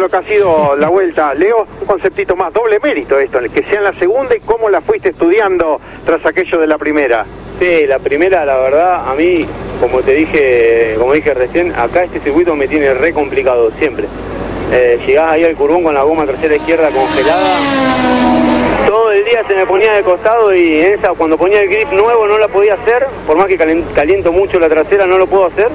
lo que ha sido la vuelta. Leo, un conceptito más, doble mérito esto, el que sea en la segunda y cómo la fuiste estudiando tras aquello de la primera. Sí, la primera, la verdad, a mí, como dije recién, acá este circuito me tiene re complicado siempre. Llegás ahí al curbón con la goma trasera izquierda congelada, todo el día se me ponía de costado y en esa, cuando ponía el grip nuevo no la podía hacer, por más que caliento mucho la trasera no lo puedo hacer.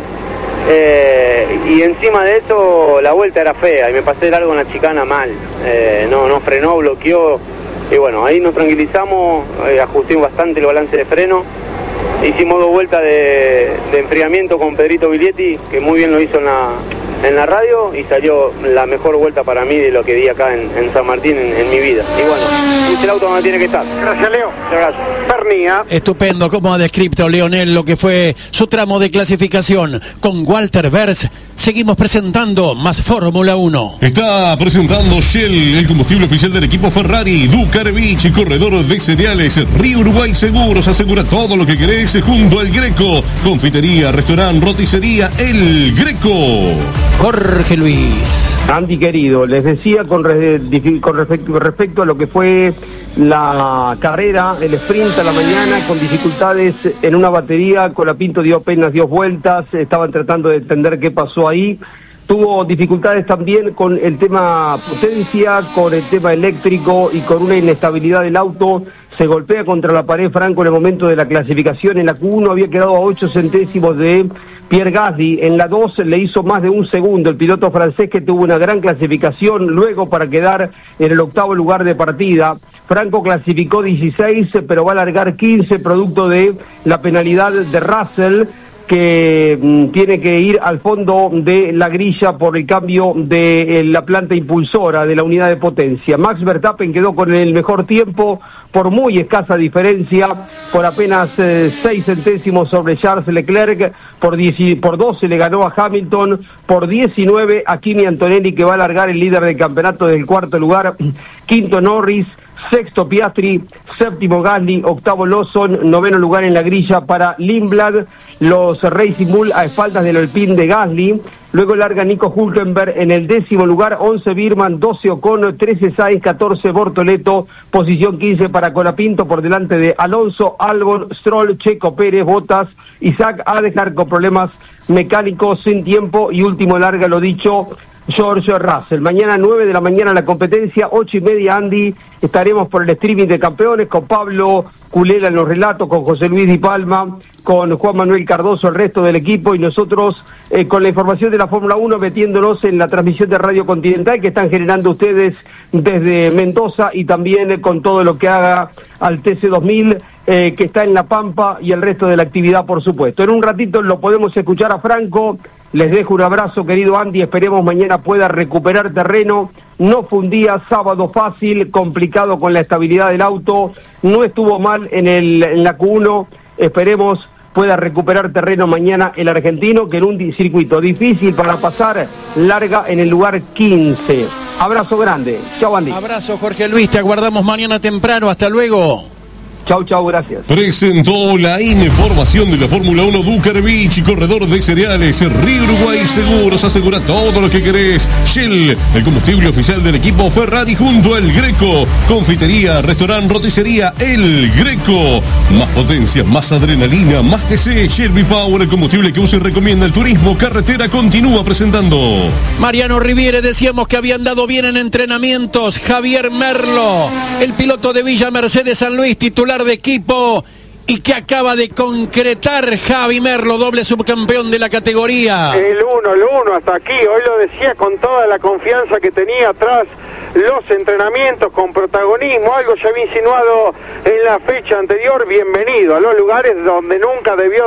Y encima de eso la vuelta era fea y me pasé largo en la chicana mal, no frenó, bloqueó y bueno, ahí nos tranquilizamos, ajusté bastante el balance de freno, hicimos 2 vueltas de enfriamiento con Pedrito Biglietti, que muy bien lo hizo en la radio y salió la mejor vuelta para mí de lo que di acá en San Martín en mi vida. Y bueno, el auto donde tiene que estar. Gracias, Leo. Gracias. Pernía. Estupendo, como ha descrito Leonel lo que fue su tramo de clasificación. Con Walter Vers seguimos presentando más Fórmula 1. Está presentando Shell, el combustible oficial del equipo Ferrari, Ducarbich, corredor de cereales, Río Uruguay Seguros, asegura todo lo que querés junto al Greco. Confitería, restaurante, roticería, El Greco. Jorge Luis. Andy querido, les decía con respecto a lo que fue la carrera, el sprint a la mañana, con dificultades en una batería, Colapinto dio apenas 2 vueltas, estaban tratando de entender qué pasó ahí. Tuvo dificultades también con el tema potencia, con el tema eléctrico y con una inestabilidad del auto. Se golpea contra la pared Franco en el momento de la clasificación. En la Q1 había quedado a 8 centésimos de Pierre Gasly. En la 2 le hizo más de 1 segundo. El piloto francés, que tuvo una gran clasificación luego para quedar en el 8º lugar de partida. Franco clasificó 16, pero va a largar 15 producto de la penalidad de Russell, que tiene que ir al fondo de la grilla por el cambio de la planta impulsora de la unidad de potencia. Max Verstappen quedó con el mejor tiempo por muy escasa diferencia, por apenas 6 centésimos sobre Charles Leclerc, por 12 le ganó a Hamilton, por 19 a Kimi Antonelli, que va a largar el líder del campeonato del 4º lugar, 5º Norris, 6º Piastri, 7º Gasly, 8º Lawson, 9º lugar en la grilla para Lindblad, los Racing Bull a espaldas del Alpine de Gasly. Luego larga Nico Hülkenberg en el 10º lugar, 11 Birman, 12 Ocon, 13 Sainz, 14 Bortoleto, posición 15 para Colapinto, por delante de Alonso, Albon, Stroll, Checo Pérez, Bottas, Isaac Adjar con problemas mecánicos sin tiempo y último larga, lo dicho, George Russell. Mañana 9 de la mañana la competencia, 8:30 Andy, estaremos por el streaming de campeones con Pablo Culela en los relatos, con José Luis Di Palma, con Juan Manuel Cardoso, el resto del equipo, y nosotros con la información de la Fórmula 1 metiéndonos en la transmisión de Radio Continental que están generando ustedes desde Mendoza, y también con todo lo que haga al TC2000 que está en La Pampa, y el resto de la actividad, por supuesto. En un ratito lo podemos escuchar a Franco. Les dejo un abrazo, querido Andy, esperemos mañana pueda recuperar terreno. No fue un día sábado fácil, complicado con la estabilidad del auto, no estuvo mal en la Q1, esperemos pueda recuperar terreno mañana el argentino, que en un circuito difícil para pasar, larga en el lugar 15. Abrazo grande, chau Andy. Abrazo Jorge Luis, te aguardamos mañana temprano, hasta luego. Chau, chau, gracias. Presentó la información de la Fórmula 1 Ducarbich, corredor de cereales, Río Uruguay Seguros, asegura todo lo que querés. Shell, el combustible oficial del equipo Ferrari junto al Greco. Confitería, restaurante, roticería, El Greco. Más potencia, más adrenalina, más TC. Shell V-Power, el combustible que usa y recomienda el turismo carretera, continúa presentando. Mariano Riviere, decíamos que habían dado bien en entrenamientos. Javier Merlo, el piloto de Villa Mercedes San Luis, titular de equipo, y que acaba de concretar Javi Merlo, doble subcampeón de la categoría. El uno hasta aquí, hoy lo decía con toda la confianza que tenía tras los entrenamientos, con protagonismo, algo ya había insinuado en la fecha anterior. Bienvenido a los lugares donde nunca debió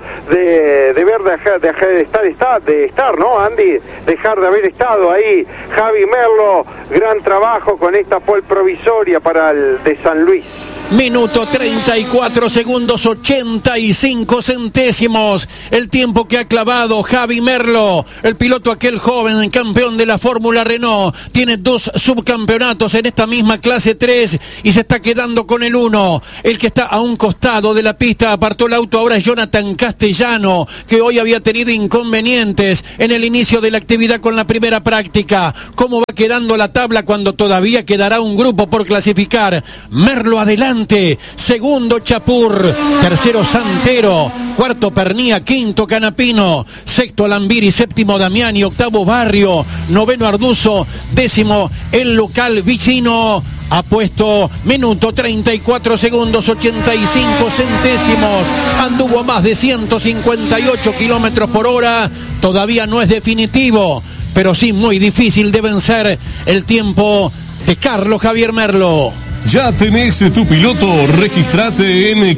de estar, ¿no, Andy? Dejar de haber estado ahí. Javi Merlo, gran trabajo con esta pole provisoria para el de San Luis. Minuto 34 segundos 85 centésimos, el tiempo que ha clavado Javi Merlo, el piloto aquel joven, campeón de la Fórmula Renault. Tiene 2 subcampeonatos en esta misma clase 3 y se está quedando con el 1. El que está a un costado de la pista, apartó el auto, ahora es Jonathan Castellano, que hoy había tenido inconvenientes en el inicio de la actividad con la primera práctica. ¿Cómo va quedando la tabla cuando todavía quedará un grupo por clasificar. Merlo adelante, segundo Chapur, tercero Santero, cuarto Pernía, quinto Canapino, sexto Alambiri, séptimo Damiani, octavo Barrio, noveno Arduzo, décimo el local Vicino. Ha puesto minuto 34 segundos 85 centésimos. Anduvo más de 158 kilómetros por hora. Todavía no es definitivo, pero sí muy difícil de vencer el tiempo de Carlos Javier Merlo. Ya tenés tu piloto, registrate en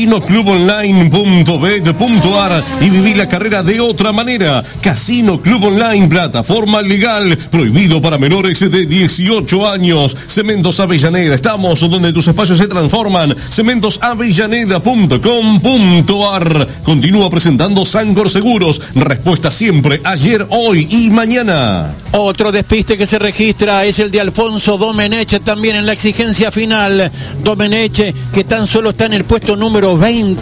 casinoclubonline.bet.ar y viví la carrera de otra manera. Casino Club Online, plataforma legal, prohibido para menores de 18 años. Cementos Avellaneda, estamos donde tus espacios se transforman. Cementosavellaneda.com.ar. Continúa presentando Sancor Seguros, respuesta siempre, ayer, hoy y mañana. Otro despiste que se registra es el de Alfonso Domenech, también en la exigencia final. Domenech, que tan solo está en el puesto número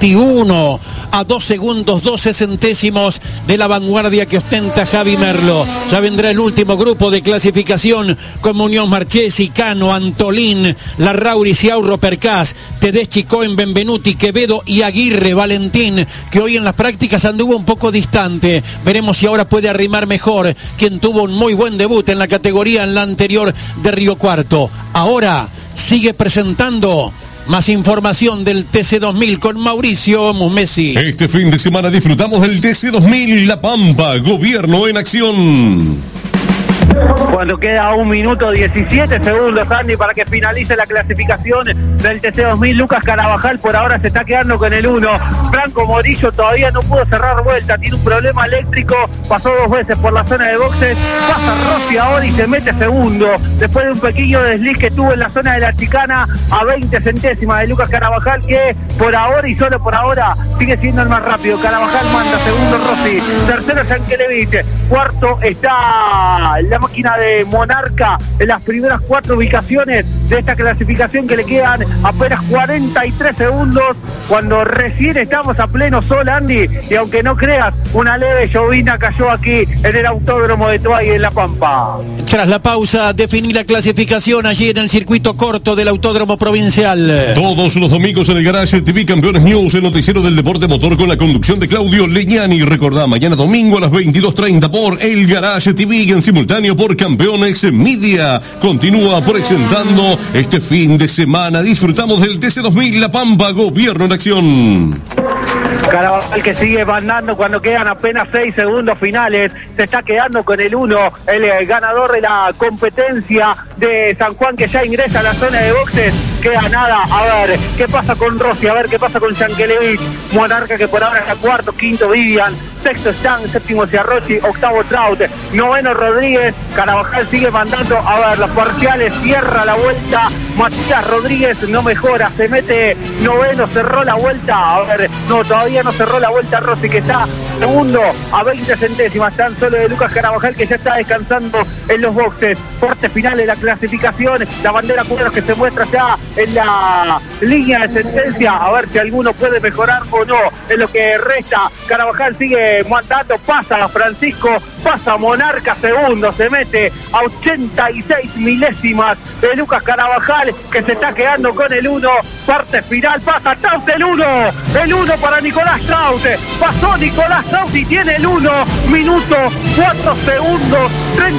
21, a 2 segundos 12 centésimos de la vanguardia que ostenta Javi Merlo. Ya vendrá el último grupo de clasificación con Muñoz Marchesi, Cano, Antolín, Larrauri, Ciaurro, Percás, Tedeschi, Cohen, Benvenuti, Quevedo y Aguirre Valentín, que hoy en las prácticas anduvo un poco distante. Veremos si ahora puede arrimar mejor, quien tuvo un muy buen debut en la categoría en la anterior de Río Cuarto. Ahora sigue presentando más información del TC2000 con Mauricio Musmesi. Este fin de semana disfrutamos del TC2000 La Pampa, gobierno en acción. Cuando queda 1 minuto 17 segundos, Andy, para que finalice la clasificación del TC2000, Lucas Carabajal por ahora se está quedando con el 1. Franco Morillo todavía no pudo cerrar vuelta, tiene un problema eléctrico, pasó 2 veces por la zona de boxes, pasa Rossi ahora y se mete segundo, después de un pequeño desliz que tuvo en la zona de la chicana, a 20 centésimas de Lucas Carabajal, que por ahora y solo por ahora sigue siendo el más rápido. Carabajal manda, segundo Rossi, tercero Yankelevich, cuarto está la máquina de Monarca en las primeras 4 ubicaciones de esta clasificación, que le quedan apenas 43 segundos cuando recién estamos a pleno sol, Andy, y aunque no creas, una leve llovina cayó aquí en el autódromo de Toay en La Pampa. Tras la pausa, definí la clasificación allí en el circuito corto del autódromo provincial. Todos los domingos en el Garage TV Campeones News, el noticiero del deporte motor con la conducción de Claudio Leñani. Recordá, mañana domingo a las 22:30 por el Garage TV y en simultáneo por Campeones Media. Continúa presentando este fin de semana. Disfrutamos del TC2000 La Pampa, gobierno en acción. Carabajal que sigue mandando cuando quedan apenas 6 segundos finales, se está quedando con el 1, el ganador de la competencia de San Juan, que ya ingresa a la zona de boxes. Queda nada, a ver qué pasa con Rossi, a ver qué pasa con Yankelevich, Monarca que por ahora está cuarto, quinto Vivian, sexto Stan, séptimo Ciarrochi, octavo Trout, noveno Rodríguez. Carabajal sigue mandando, a ver los parciales, cierra la vuelta, Matías Rodríguez no mejora, se mete noveno, cerró la vuelta, a ver, no, todavía no cerró la vuelta Rossi, que está segundo a 20 centésimas, tan solo de Lucas Carabajal, que ya está descansando en los boxes. Corte final de la clasificación, la bandera cuadros que se muestra ya en la línea de sentencia, a ver si alguno puede mejorar o no en lo que resta. Carabajal sigue mandando, pasa a Francisco, pasa a Monarca segundo, se mete a 86 milésimas de Lucas Carabajal, que se está quedando con el 1. Parte final, pasa Traut el 1 para Nicolás Traut, pasó Nicolás Traut y tiene el 1, minuto 4 segundos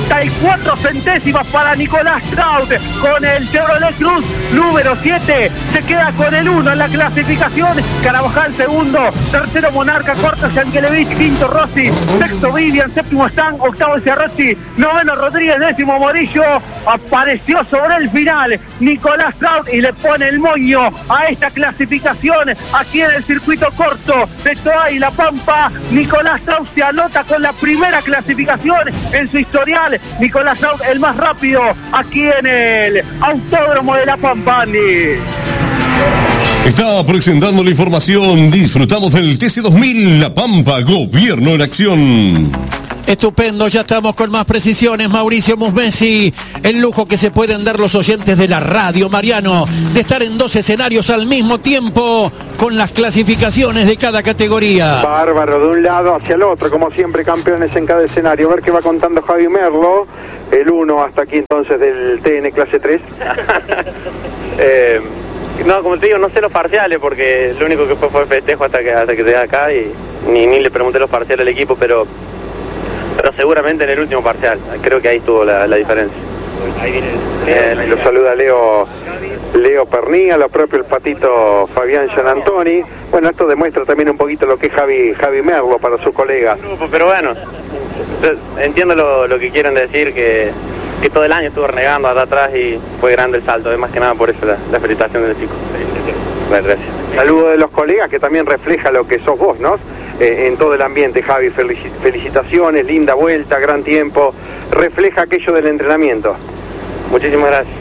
34 centésimas para Nicolás Traut con el Chevrolet Cruz número 7, se queda con el 1 en la clasificación. Carabajal segundo, tercero Monarca, cuarto Yankelevich, quinto Rossi, sexto Vivian, séptimo Stan, octavo Ciarrochi, noveno Rodríguez, décimo Morillo. Apareció sobre el final Nicolás Traut y le pone el moño a esta clasificación aquí en el circuito corto de Toay La Pampa. Nicolás Traut se anota con la primera clasificación en su historial. Nicolás Traut el más rápido aquí en el autódromo de La Pampa, Andy. Está presentando la información. Disfrutamos del TC2000 La Pampa, gobierno en acción. Estupendo, ya estamos con más precisiones. Mauricio Musmesi, el lujo que se pueden dar los oyentes de la radio, Mariano, de estar en 2 escenarios al mismo tiempo con las clasificaciones de cada categoría. Bárbaro, de un lado hacia el otro, como siempre, campeones en cada escenario. A ver qué va contando Javi Merlo. el 1 hasta aquí entonces del TN clase 3. No, como te digo, no sé los parciales porque lo único que fue festejo hasta que llegué acá y ni le pregunté los parciales al equipo, pero seguramente en el último parcial, creo que ahí estuvo la diferencia. Ahí viene lo saluda Leo Pernía, lo propio el patito Fabián Gianantoni. Bueno, esto demuestra también un poquito lo que es Javi Merlo para su colega. Pero bueno, entiendo lo que quieren decir, que todo el año estuvo renegando allá atrás y fue grande el salto, es más que nada por eso la felicitación del chico. Gracias. Saludo de los colegas que también refleja lo que sos vos, ¿no? En todo el ambiente, Javi, felicitaciones, linda vuelta, gran tiempo, refleja aquello del entrenamiento. Muchísimas gracias.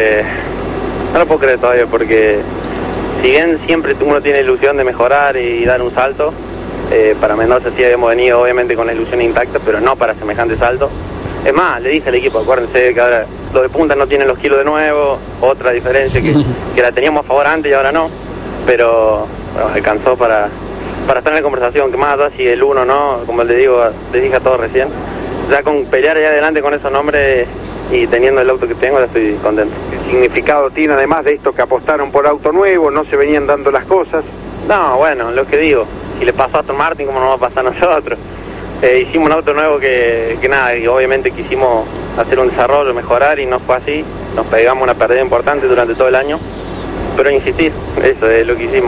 No lo puedo creer todavía porque si bien siempre uno tiene ilusión de mejorar y dar un salto, para Mendoza sí habíamos venido obviamente con la ilusión intacta, pero no para semejante salto. Es más, le dije al equipo, acuérdense que ahora los de punta no tienen los kilos de nuevo, otra diferencia que la teníamos a favor antes y ahora no, pero bueno, alcanzó para estar en la conversación, que más allá si el 1 no, como les dije a todos recién, ya con pelear allá adelante con esos nombres y teniendo el auto que tengo ya estoy contento. ¿Qué significado tiene además de esto que apostaron por auto nuevo, no se venían dando las cosas? No, bueno, lo que digo, si le pasó a Aston Martin, ¿cómo nos va a pasar a nosotros? Hicimos un auto nuevo que nada, y obviamente quisimos hacer un desarrollo, mejorar y no fue así, nos pegamos una pérdida importante durante todo el año, pero insistir, eso es lo que hicimos.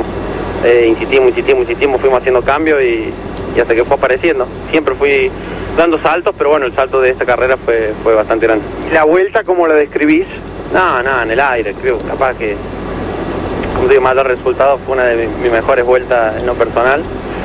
Insistimos, fuimos haciendo cambios y hasta que fue apareciendo. Siempre fui dando saltos, pero bueno, el salto de esta carrera fue bastante grande. ¿La vuelta cómo la describís? No, en el aire, creo, capaz que, como digo, mayor resultado, fue una de mis mejores vueltas en lo personal.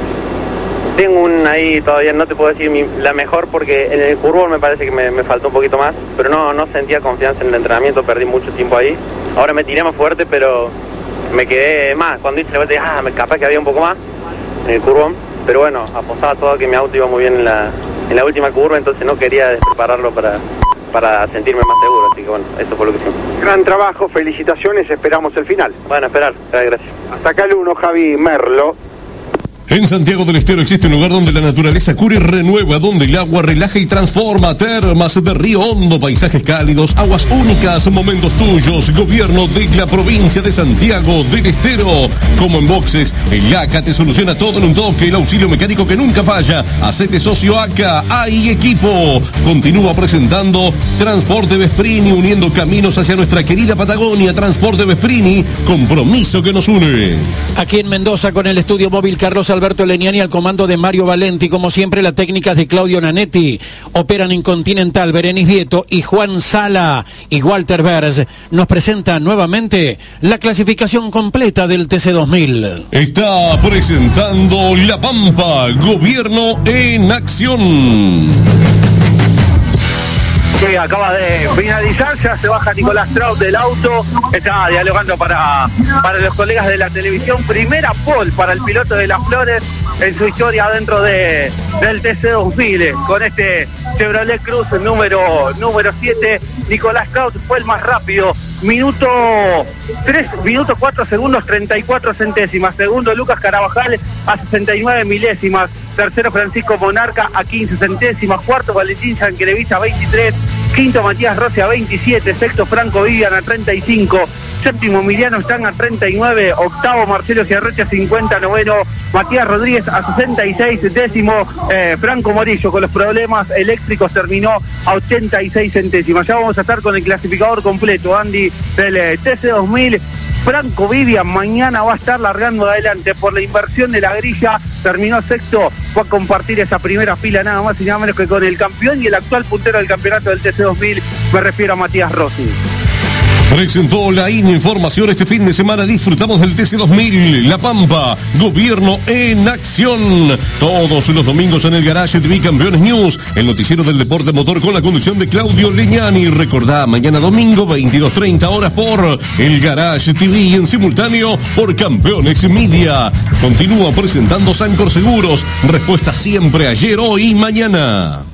Tengo ahí todavía, no te puedo decir la mejor porque en el curvo me parece que me faltó un poquito más, pero no sentía confianza en el entrenamiento, perdí mucho tiempo ahí. Ahora me tiré más fuerte, pero me quedé más. Cuando hice la vuelta dije, capaz que había un poco más en el curvón, pero bueno, apostaba todo que mi auto iba muy bien en la última curva, entonces no quería desprepararlo para sentirme más seguro, así que bueno, eso fue lo que hicimos. Gran trabajo, felicitaciones, esperamos el final. Bueno, esperar, gracias. Hasta acá el 1, Javi Merlo. En Santiago del Estero existe un lugar donde la naturaleza cura y renueva, donde el agua relaja y transforma. Termas de Río Hondo, paisajes cálidos, aguas únicas, momentos tuyos. Gobierno de la provincia de Santiago del Estero. Como en boxes, el ACA te soluciona todo en un toque. El auxilio mecánico que nunca falla. Hacete socio ACA, hay equipo. Continúa presentando Transporte Vesprini, uniendo caminos hacia nuestra querida Patagonia. Transporte Vesprini, compromiso que nos une. Aquí en Mendoza con el estudio móvil Carlos Alberto Leniani al comando de Mario Valenti, como siempre las técnicas de Claudio Nanetti. Operan en Continental Berenice Vieto y Juan Sala y Walter Vers. Nos presenta nuevamente la clasificación completa del TC2000. Está presentando La Pampa, Gobierno en Acción. Que acaba de finalizar, ya se baja Nicolás Traut del auto, está dialogando para los colegas de la televisión. Primera pole para el piloto de Las Flores en su historia dentro del TC2000 con este Chevrolet Cruze número 7. Nicolás Traut fue el más rápido, minuto 4 segundos 34 centésimas. Segundo Lucas Carabajal a 69 milésimas. Tercero Francisco Monarca a 15 centésimas. Cuarto Valentín Yanquelevich a 23. Quinto Matías Rossi a 27. Sexto Franco Vivian a 35. Séptimo Emiliano Stang a 39. Octavo Marcelo Giarreche a 50. Noveno Matías Rodríguez a 66. Décimo Franco Morillo con los problemas eléctricos terminó a 86 centésimas. Ya vamos a estar con el clasificador completo, Andy, del TC2000. Franco Vivian mañana va a estar largando adelante por la inversión de la grilla, terminó sexto, va a compartir esa primera fila nada más y nada menos que con el campeón y el actual puntero del campeonato del TC2000, me refiero a Matías Rossi. Presentó la información este fin de semana. Disfrutamos del TC2000, La Pampa, Gobierno en Acción. Todos los domingos en el Garage TV Campeones News, el noticiero del deporte motor con la conducción de Claudio Leñani. Recordá, mañana domingo, 22:30 horas por el Garage TV y en simultáneo por Campeones Media. Continúa presentando Sancor Seguros. Respuesta siempre ayer, hoy y mañana.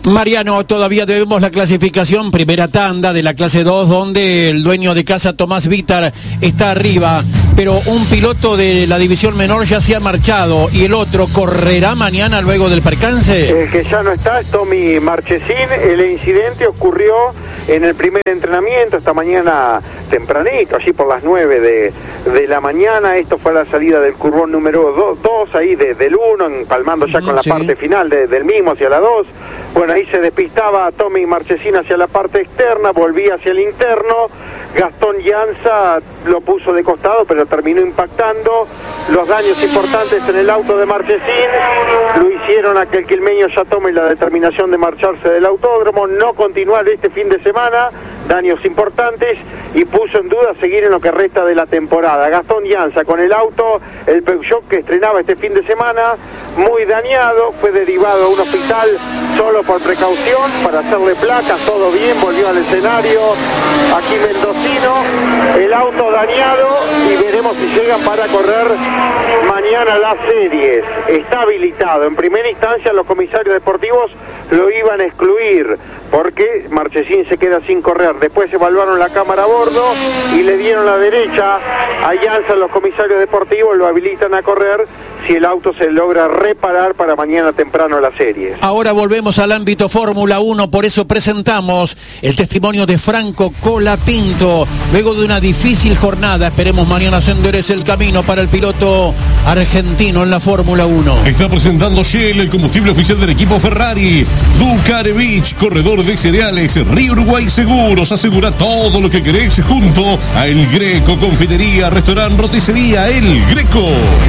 Mariano, todavía debemos la clasificación, primera tanda de la clase 2, donde el dueño de casa, Tomás Vítar, está arriba, pero un piloto de la división menor ya se ha marchado, y el otro correrá mañana luego del percance. El que ya no está es Tommy Marchesín. El incidente ocurrió en el primer entrenamiento, esta mañana tempranito, allí por las 9 de la mañana. Esto fue a la salida del curvón número 2, ahí del 1, empalmando ya con la parte final del mismo, hacia la 2. Bueno, ahí se despistaba Tommy Marchesín hacia la parte externa, volvía hacia el interno. Gastón Llanza lo puso de costado, pero terminó impactando. Los daños importantes en el auto de Marchesín lo hicieron a que el quilmeño ya tome la determinación de marcharse del autódromo, no continuar este fin de semana, daños importantes, y puso en duda seguir en lo que resta de la temporada. Gastón Llanza con el auto, el Peugeot que estrenaba este fin de semana, muy dañado, fue derivado a un hospital solo por precaución, para hacerle placas, todo bien, volvió al escenario aquí mendocino, el auto dañado, y veremos si llegan para correr mañana las series. Está habilitado. En primera instancia los comisarios deportivos lo iban a excluir porque Marchesín se queda sin correr. Después evaluaron la cámara a bordo y le dieron la derecha a Llanza. Los comisarios deportivos lo habilitan a correr si el auto se logra reparar para mañana temprano las series. Ahora volvemos al ámbito Fórmula 1, por eso presentamos el testimonio de Franco Colapinto. Luego de una difícil jornada, esperemos mañana se enderece el camino para el piloto argentino en la Fórmula 1. Está presentando Shell, el combustible oficial del equipo Ferrari. Ducarevich, corredor de cereales. Río Uruguay Seguros, asegura todo lo que querés junto a El Greco, confitería, restaurante, roticería El Greco.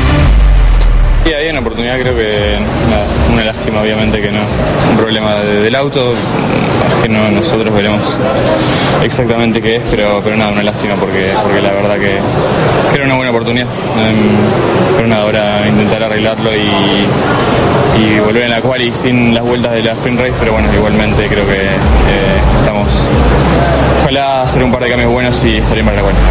Sí, hay una oportunidad, creo que una lástima obviamente que no, un problema del auto, ajeno, nosotros veremos exactamente qué es, pero nada, una lástima porque la verdad que era una buena oportunidad, pero nada, ahora intentar arreglarlo y volver en la quali sin las vueltas de la sprint race, pero bueno, igualmente creo que estamos, ojalá hacer un par de cambios buenos y salir para la quali.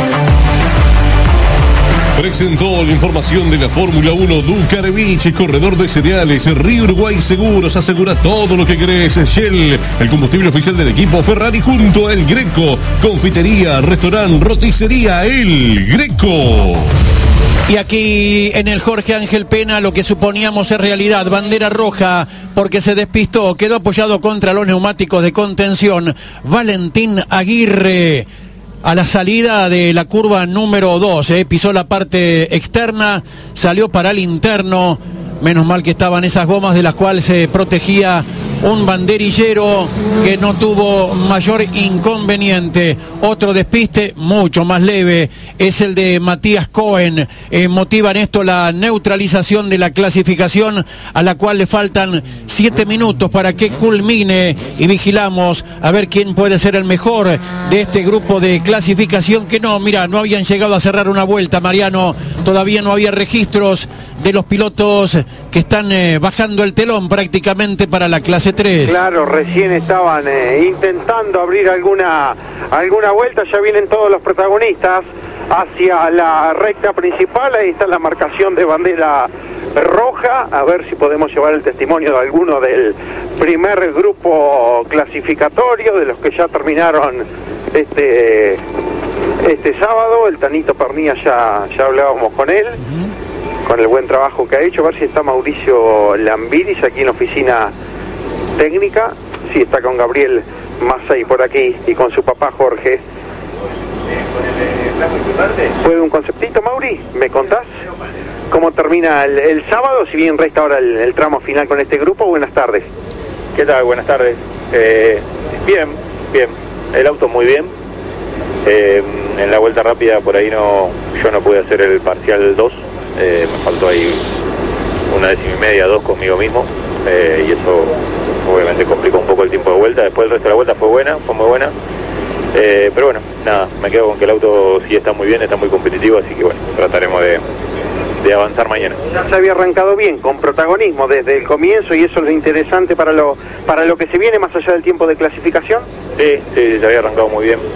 Presentó la información de la Fórmula 1 Ducarevich, corredor de cereales. Río Uruguay Seguros, asegura todo lo que querés. Shell, el combustible oficial del equipo Ferrari junto a El Greco, confitería, restaurante, roticería El Greco. Y aquí en el Jorge Ángel Pena lo que suponíamos es realidad, bandera roja porque se despistó, quedó apoyado contra los neumáticos de contención Valentín Aguirre. A la salida de la curva número 2, pisó la parte externa, salió para el interno, menos mal que estaban esas gomas de las cuales se protegía un banderillero que no tuvo mayor inconveniente. Otro despiste mucho más leve es el de Matías Cohen. Motiva en esto la neutralización de la clasificación, a la cual le faltan 7 minutos para que culmine, y vigilamos a ver quién puede ser el mejor de este grupo de clasificación, que no habían llegado a cerrar una vuelta, Mariano. Todavía no había registros de los pilotos que están bajando el telón prácticamente para la clase 3. Claro, recién estaban intentando abrir alguna vuelta. Ya vienen todos los protagonistas hacia la recta principal. Ahí está la marcación de bandera roja. A ver si podemos llevar el testimonio de alguno del primer grupo clasificatorio, de los que ya terminaron este sábado. El Tanito Pernilla, ya hablábamos con él, con el buen trabajo que ha hecho. A ver si está Mauricio Lambiris aquí en la oficina técnica. Sí, está con Gabriel Massey por aquí y con su papá Jorge. ¿Puede un conceptito, Mauri? ¿Me contás cómo termina el sábado? Si bien resta ahora el tramo final con este grupo. Buenas tardes. ¿Qué tal? Buenas tardes. Bien. El auto muy bien. En la vuelta rápida por ahí yo no pude hacer el parcial 2. Me faltó ahí 1,5, 2 conmigo mismo, y eso obviamente complicó un poco el tiempo de vuelta. Después el resto de la vuelta fue muy buena, pero bueno, nada, me quedo con que el auto sí está muy bien, está muy competitivo, así que bueno, trataremos de avanzar mañana. Ya se había arrancado bien, con protagonismo desde el comienzo, y eso es lo interesante para lo que se viene más allá del tiempo de clasificación. Sí, se había arrancado muy bien.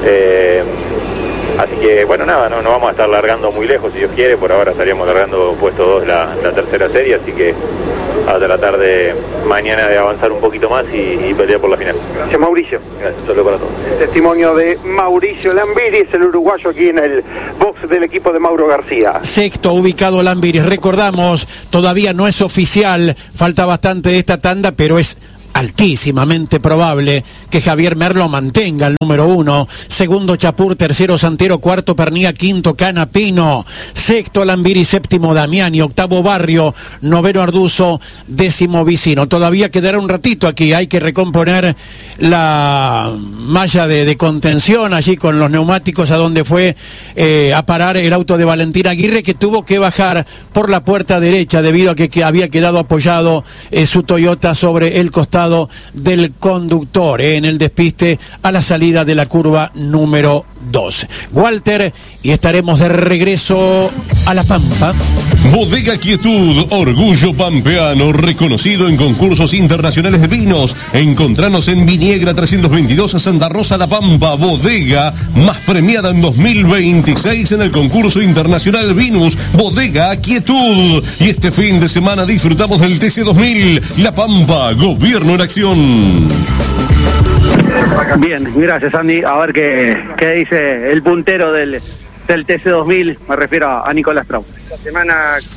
Así que bueno, nada, no vamos a estar largando muy lejos, si Dios quiere. Por ahora estaríamos largando puesto 2 la tercera serie, así que a tratar de mañana de avanzar un poquito más y pelear por la final. Gracias, Mauricio. Gracias, solo para todos. El testimonio de Mauricio Lambiris, el uruguayo aquí en el box del equipo de Mauro García. Sexto ubicado Lambiris, recordamos, todavía no es oficial, falta bastante de esta tanda, pero es altísimamente probable que Javier Merlo mantenga el número 1, segundo Chapur, tercero Santero, cuarto Pernía, quinto Canapino, sexto Lambiris, séptimo Damiani, octavo Barrio, noveno Arduzo, décimo Vicino. Todavía quedará un ratito aquí, hay que recomponer la malla de contención allí con los neumáticos a donde fue a parar el auto de Valentín Aguirre, que tuvo que bajar por la puerta derecha debido a que había quedado apoyado su Toyota sobre el costado del conductor en el despiste a la salida de la curva número 2. Walter, y estaremos de regreso a La Pampa. Bodega Quietud, orgullo pampeano, reconocido en concursos internacionales de vinos. Encontranos en Viniegra 322 a Santa Rosa, La Pampa. Bodega más premiada en 2026 en el concurso internacional Vinus. Bodega Quietud. Y este fin de semana disfrutamos del TC2000. La Pampa, gobierno en acción. Bien, gracias Andy. A ver qué dice el puntero del TC2000, me refiero a Nicolás Traup. Esta semana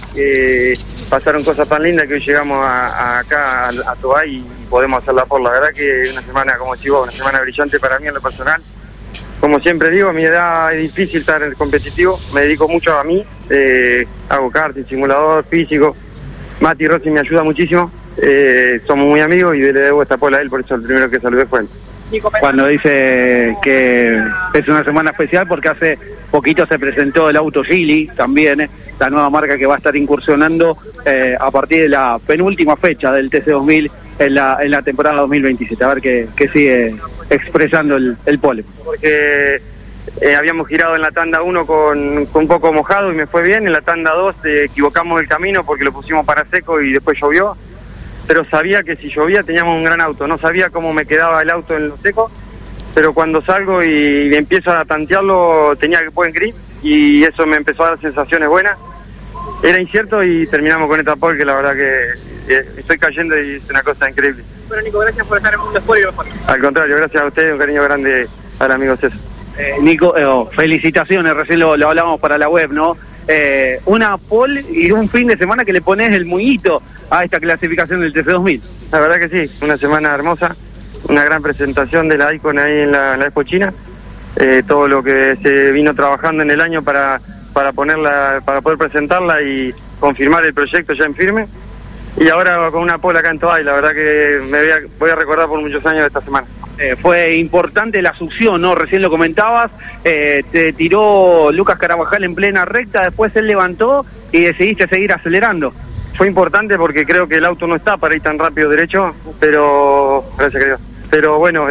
pasaron cosas tan lindas que hoy llegamos acá a Tobay y podemos hacerla por. La verdad que una semana, como chivo, una semana brillante para mí en lo personal. Como siempre digo, a mi edad es difícil estar competitivo, me dedico mucho a mí, hago karting, simulador, físico. Mati Rossi me ayuda muchísimo, somos muy amigos y le debo esta pola a él, por eso el primero que saludé fue él. Cuando dice que es una semana especial porque hace poquito se presentó el auto Gili también, la nueva marca que va a estar incursionando a partir de la penúltima fecha del TC2000 en la temporada 2027. A ver qué sigue expresando el pole. Porque habíamos girado en la tanda 1 con un poco mojado y me fue bien. En la tanda 2 equivocamos el camino porque lo pusimos para seco y después llovió. Pero sabía que si llovía teníamos un gran auto, no sabía cómo me quedaba el auto en lo seco, pero cuando salgo y empiezo a tantearlo tenía buen grip y eso me empezó a dar sensaciones buenas. Era incierto y terminamos con esta pole que la verdad que estoy cayendo y es una cosa increíble. Bueno, Nico, gracias por estar en Mundo Sport y lo mejor. Al contrario, gracias a ustedes, un cariño grande al amigo César. Nico, felicitaciones, recién lo hablamos para la web, ¿no? Una pole y un fin de semana que le pones el muñito a esta clasificación del TC2000. La verdad que sí, una semana hermosa, una gran presentación de la Icon ahí en la Expo China, todo lo que se vino trabajando en el año para ponerla, para poder presentarla y confirmar el proyecto ya en firme, y ahora con una pole acá en Tobay, la verdad que voy a recordar por muchos años de esta semana. Fue importante la succión, ¿no? Recién lo comentabas, te tiró Lucas Carabajal en plena recta, después él levantó y decidiste seguir acelerando. Fue importante porque creo que el auto no está para ir tan rápido derecho, pero gracias a Dios. Pero bueno,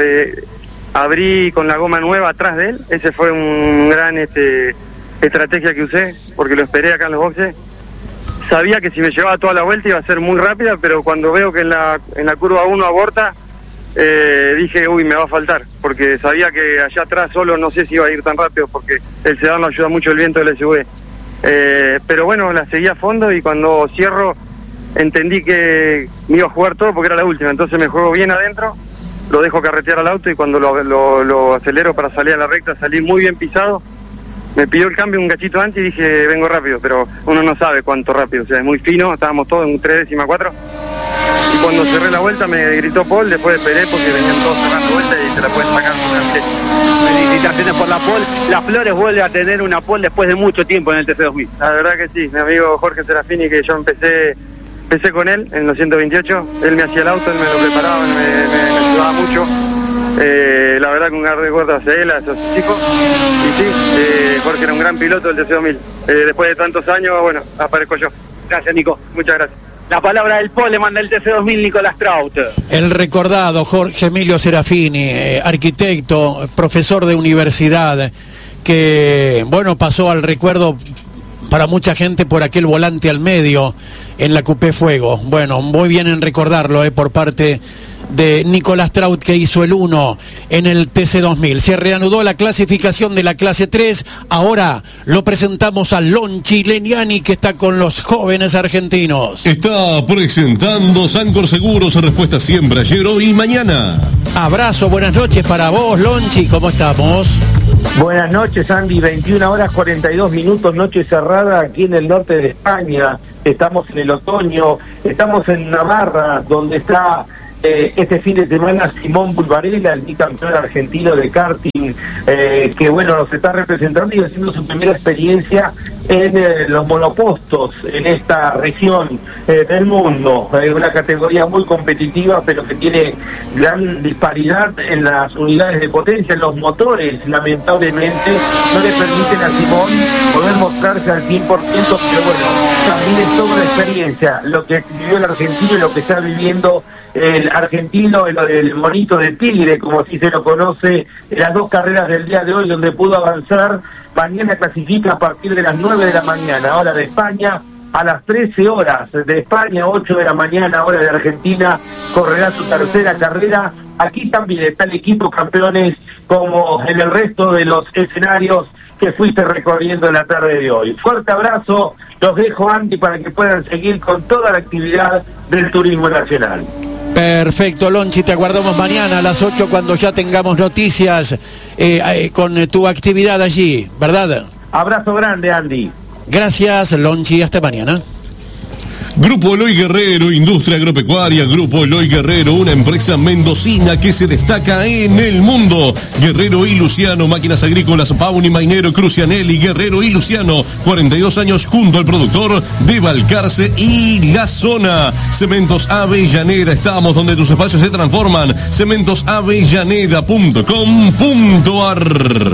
abrí con la goma nueva atrás de él, ese fue un gran estrategia que usé, porque lo esperé acá en los boxes. Sabía que si me llevaba toda la vuelta iba a ser muy rápida, pero cuando veo que en la curva 1 aborta, dije, uy, me va a faltar, porque sabía que allá atrás solo no sé si iba a ir tan rápido, porque el sedán lo ayuda mucho el viento del SUV. Pero bueno, la seguí a fondo y cuando cierro entendí que me iba a jugar todo porque era la última, entonces me juego bien adentro, lo dejo carretear al auto y cuando lo acelero para salir a la recta salí muy bien pisado. Me pidió el cambio un gachito antes y dije, vengo rápido, pero uno no sabe cuánto rápido, o sea, es muy fino, estábamos todos en 3,4. Y cuando cerré la vuelta me gritó Paul, después esperé porque venían todos cerrando vuelta y se la pueden sacar con una flecha. Felicitaciones por la pole. Las Flores vuelve a tener una pole después de mucho tiempo en el TC2000. La verdad que sí, mi amigo Jorge Serafini, que yo empecé con él en los 128, él me hacía el auto, él me lo preparaba, me ayudaba mucho. La verdad que un gran recuerdo hacia él, a esos chicos. Y sí, Jorge era un gran piloto del TC2000. Después de tantos años, bueno, aparezco yo. Gracias, Nico. Muchas gracias. La palabra del pole manda el TC2000 Nicolás Traup. El recordado Jorge Emilio Serafini, arquitecto, profesor de universidad, que, bueno, pasó al recuerdo para mucha gente por aquel volante al medio en la Coupé Fuego. Bueno, muy bien en recordarlo por parte de Nicolás Traut, que hizo el 1 en el TC2000. Se reanudó la clasificación de la clase 3. Ahora lo presentamos a Lonchi Leniani, que está con los jóvenes argentinos. Está presentando Sancor Seguros, respuesta siempre, ayer, hoy y mañana. Abrazo, buenas noches para vos, Lonchi, ¿cómo estamos? Buenas noches, Andy. 21:42, noche cerrada aquí en el norte de España. Estamos en el otoño, estamos en Navarra, donde está este fin de semana Simón Bulvarela, el bicampeón argentino de karting, que bueno, nos está representando y haciendo su primera experiencia en los monopostos en esta región del mundo. Una categoría muy competitiva, pero que tiene gran disparidad en las unidades de potencia, en los motores. Lamentablemente no le permiten a Simón poder mostrarse al 100%, pero bueno, también es toda una experiencia lo que vivió el argentino y lo que está viviendo el argentino, el monito de tigre, como así se lo conoce, en las dos carreras del día de hoy, donde pudo avanzar. Mañana clasifica a partir de las 9 de la mañana, hora de España, a las 13 horas de España, 8 de la mañana, hora de Argentina, correrá su tercera carrera. Aquí también está el equipo campeones, como en el resto de los escenarios que fuiste recorriendo en la tarde de hoy. Fuerte abrazo, los dejo, Andy, para que puedan seguir con toda la actividad del turismo nacional. Perfecto, Lonchi, te aguardamos mañana a las 8 cuando ya tengamos noticias con tu actividad allí, ¿verdad? Abrazo grande, Andy. Gracias, Lonchi, hasta mañana. Grupo Eloy Guerrero, Industria Agropecuaria. Grupo Eloy Guerrero, una empresa mendocina que se destaca en el mundo. Guerrero y Luciano, máquinas agrícolas, Pauni, Mainero, Crucianelli. Guerrero y Luciano, 42 años junto al productor de Balcarce y la zona. Cementos Avellaneda, estamos donde tus espacios se transforman. cementosavellaneda.com.ar.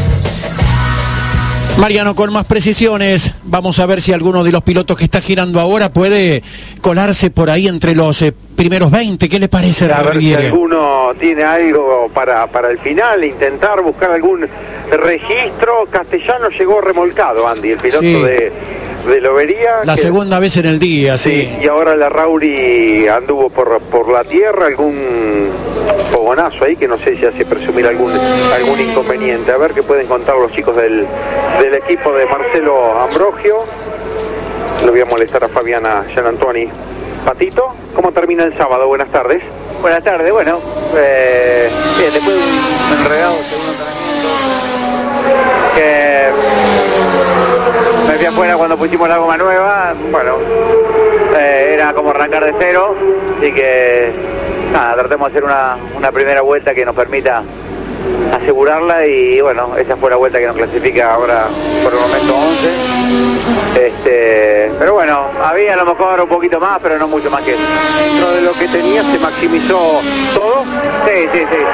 Mariano, con más precisiones, vamos a ver si alguno de los pilotos que está girando ahora puede colarse por ahí entre los primeros 20. ¿Qué le parece, a ver si alguno tiene algo para el final, intentar buscar algún registro? Castellano llegó remolcado, Andy, el piloto de Lobería. La segunda vez en el día, sí. Y ahora la Rauri anduvo por la tierra, algún fogonazo ahí que no sé si hace presumir algún inconveniente. A ver qué pueden contar los chicos del equipo de Marcelo Ambrogio. Lo voy a molestar a Fabiana Gianantoni. Patito, ¿cómo termina el sábado? Buenas tardes. Buenas tardes, bueno, bien, después de un enredado segundo entrenamiento que me fui afuera cuando pusimos la goma nueva, bueno, era como arrancar de cero, así que nada, tratemos de hacer una primera vuelta que nos permita asegurarla y bueno, esa fue la vuelta que nos clasifica ahora por el momento 11. Pero bueno, había a lo mejor un poquito más, pero no mucho más que eso. Dentro de lo que tenía se maximizó todo. Sí,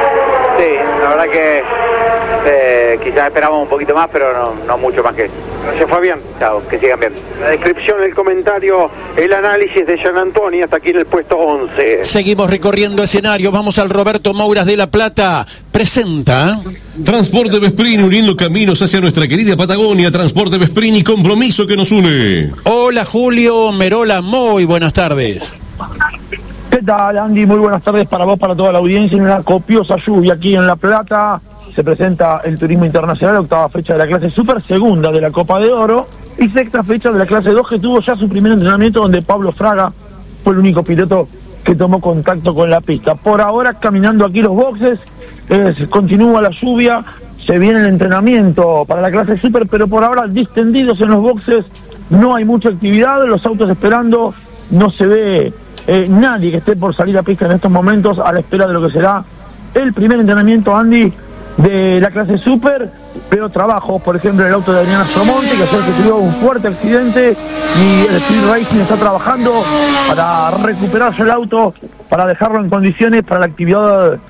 la verdad que quizás esperábamos un poquito más, pero no mucho más que eso. Gracias, Fabián. Chao, que sigan bien. La descripción, el comentario, el análisis de Gianantoni hasta aquí en el puesto 11. Seguimos recorriendo escenarios, vamos al Roberto Mouras de La Plata. Presenta Transporte Vesprini, uniendo caminos hacia nuestra querida Patagonia. Transporte Vesprini, compromiso que nos une. Hola, Julio Merola, muy buenas tardes. ¿Qué tal, Andy? Muy buenas tardes para vos, para toda la audiencia. En una copiosa lluvia aquí en La Plata se presenta el turismo internacional, octava fecha de la clase Super, segunda de la Copa de Oro y sexta fecha de la clase 2, que tuvo ya su primer entrenamiento, donde Pablo Fraga fue el único piloto que tomó contacto con la pista. Por ahora, caminando aquí los boxes, continúa la lluvia, se viene el entrenamiento para la clase Super, pero por ahora distendidos en los boxes, no hay mucha actividad, los autos esperando, no se ve nadie que esté por salir a pista en estos momentos, a la espera de lo que será el primer entrenamiento, Andy, de la clase Super. Veo trabajo, por ejemplo, en el auto de Adriana Stromonte, que ayer sufrió un fuerte accidente, y el Speed Racing está trabajando para recuperarse el auto, para dejarlo en condiciones para la actividad